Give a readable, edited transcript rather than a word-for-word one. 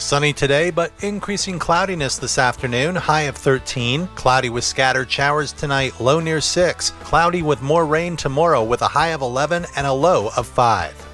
Sunny today, but increasing cloudiness this afternoon, high of 13. Cloudy with scattered showers tonight, low near 6. Cloudy with more rain tomorrow with a high of 11 and a low of 5.